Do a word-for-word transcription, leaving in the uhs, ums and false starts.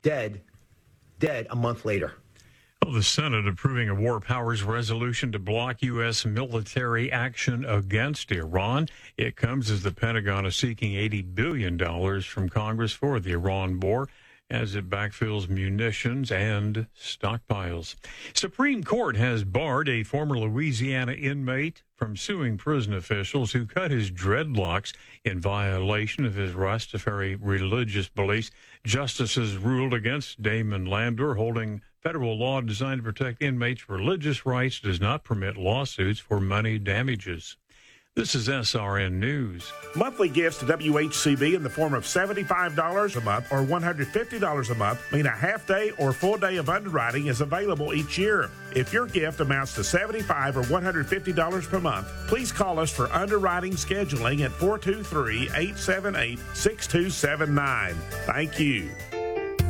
dead, dead a month later. Well, the Senate approving a war powers resolution to block U S military action against Iran. It comes as the Pentagon is seeking eighty billion dollars from Congress for the Iran war, as it backfills munitions and stockpiles. Supreme Court has barred a former Louisiana inmate from suing prison officials who cut his dreadlocks in violation of his Rastafari religious beliefs. Justices ruled against Damon Landor, holding federal law designed to protect inmates' religious rights does not permit lawsuits for money damages. This is S R N News. Monthly gifts to W H C B in the form of seventy-five dollars a month or one hundred fifty dollars a month mean a half day or full day of underwriting is available each year. If your gift amounts to seventy-five dollars or one hundred fifty dollars per month, please call us for underwriting scheduling at four two three, eight seven eight, six two seven nine. Thank you.